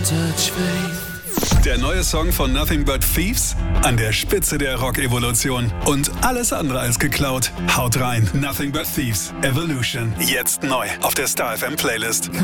Der neue Song von Nothing But Thieves an der Spitze der Rock-Evolution und alles andere als geklaut. Haut rein, Nothing But Thieves, Evolution, jetzt neu auf der Star FM Playlist.